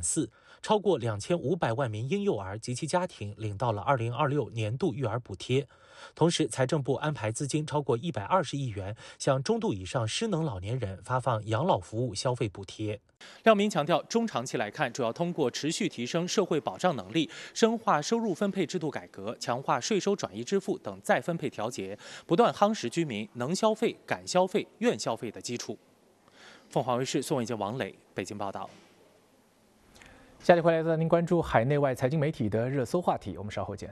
4%，超过2500万名婴幼儿及其家庭领到了2026年度育儿补贴。同时，财政部安排资金超过120亿元，向中度以上失能老年人发放养老服务消费补贴。廖明强调，中长期来看，主要通过持续提升社会保障能力、深化收入分配制度改革、强化税收转移支付等再分配调节，不断夯实居民能消费、敢消费、愿消费的基础。凤凰卫视宋伟杰、王磊北京报道。 下集回来带您关注海内外财经媒体的热搜话题，我们稍后见。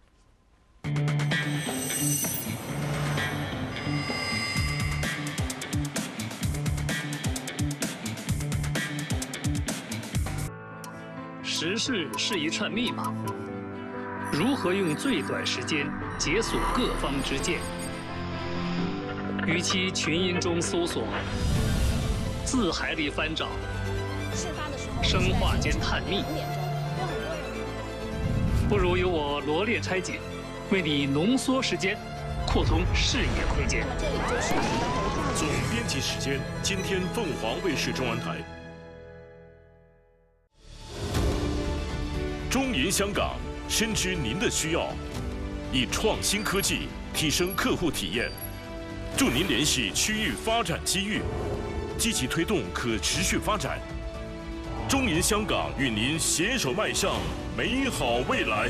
时事是一串密码，如何用最短时间解锁各方之见？与其群音中搜索，字海里翻找，生化间探秘，不如由我罗列拆解，为你浓缩时间，扩通视野空间。 总编辑时间，今天凤凰卫视中文台。中银香港深知您的需要，以创新科技提升客户体验，助您联系区域发展机遇，积极推动可持续发展。中银香港与您携手迈向美好未来。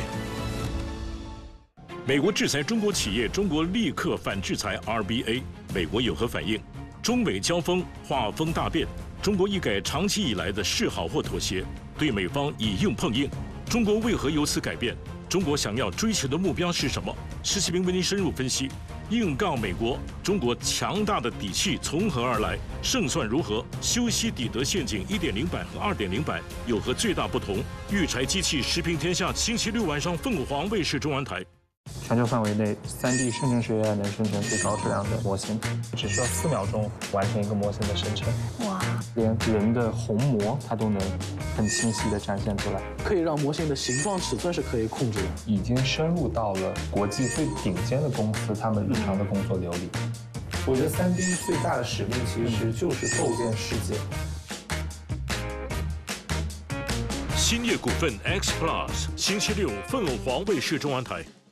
美国制裁中国企业，中国立刻反制裁 RBA， 美国有何反应？中美交锋，画风大变，中国一改长期以来的示好或妥协，对美方以硬碰硬。中国为何由此改变？中国想要追求的目标是什么？施其平为您深入分析。硬杠美国，中国强大的底气从何而来？胜算如何？修昔底德陷阱 1.0 版和 2.0 版有何最大不同？育才机器食评天下，星期六晚上凤凰卫视中文台。 全球范围内，3D 生成式 AI 能生成最高质量的模型，只需要4秒钟完成一个模型的生成。哇！连人的虹膜它都能很清晰地展现出来， 可以让模型的形状、尺寸是可以控制的， 已经深入到了国际最顶尖的公司他们日常的工作流里。我觉得3D 最大的使命其实就是构建世界。 兴业股份 X Plus， 星期六凤凰卫视中文台。